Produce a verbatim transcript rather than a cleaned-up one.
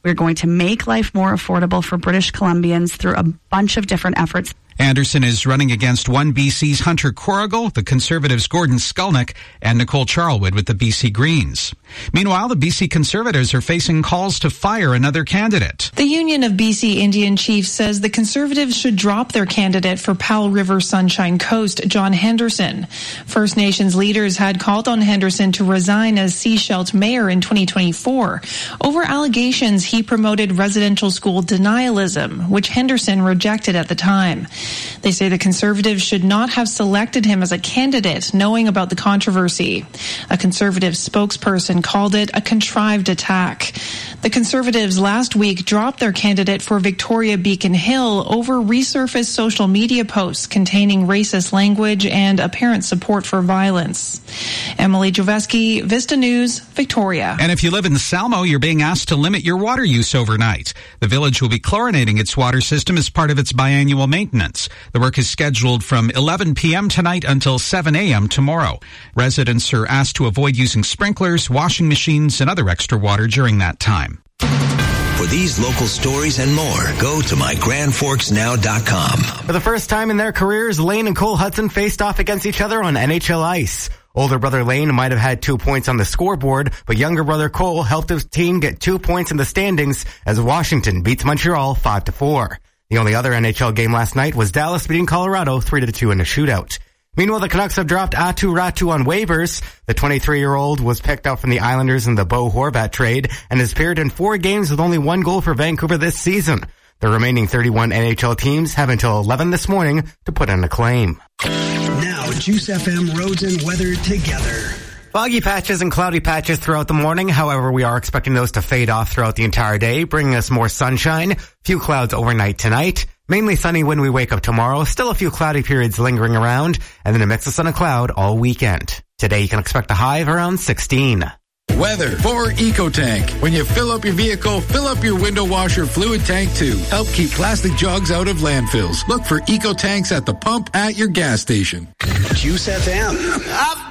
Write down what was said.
We're going to make life more affordable for British Columbians through a bunch of different efforts. Anderson is running against one B C's Hunter Corrigal, the Conservatives' Gordon Skulnick, and Nicole Charlwood with the B C Greens. Meanwhile, the B C Conservatives are facing calls to fire another candidate. The Union of B C Indian Chiefs says the Conservatives should drop their candidate for Powell River Sunshine Coast, John Henderson. First Nations leaders had called on Henderson to resign as Sechelt mayor in twenty twenty-four over allegations he promoted residential school denialism, which Henderson rejected at the time. They say the Conservatives should not have selected him as a candidate, knowing about the controversy. A Conservative spokesperson called it a contrived attack. The Conservatives last week dropped their candidate for Victoria Beacon Hill over resurfaced social media posts containing racist language and apparent support for violence. Emily Joveski, Vista News, Victoria. And if you live in Salmo, you're being asked to limit your water use overnight. The village will be chlorinating its water system as part of its biannual maintenance. The work is scheduled from eleven p.m. tonight until seven a.m. tomorrow. Residents are asked to avoid using sprinklers, washing machines, and other extra water during that time. For these local stories and more, go to my grand forks now dot com. For the first time in their careers, Lane and Cole Hudson faced off against each other on N H L ice. Older brother Lane might have had two points on the scoreboard, but younger brother Cole helped his team get two points in the standings as Washington beats Montreal five to four. The only other N H L game last night was Dallas beating Colorado three to two in a shootout. Meanwhile, the Canucks have dropped Atu Ratu on waivers. The twenty-three-year-old was picked up from the Islanders in the Bo Horvat trade and has appeared in four games with only one goal for Vancouver this season. The remaining thirty-one N H L teams have until eleven this morning to put in a claim. Now, Juice F M roads and weather together. Foggy patches and cloudy patches throughout the morning. However, we are expecting those to fade off throughout the entire day, bringing us more sunshine. Few clouds overnight tonight. Mainly sunny when we wake up tomorrow. Still a few cloudy periods lingering around, and then a mix of sun and cloud all weekend. Today you can expect a high of around sixteen. Weather for EcoTank. When you fill up your vehicle, fill up your window washer fluid tank too. Help keep plastic jugs out of landfills. Look for EcoTanks at the pump at your gas station. Juice F M. Up.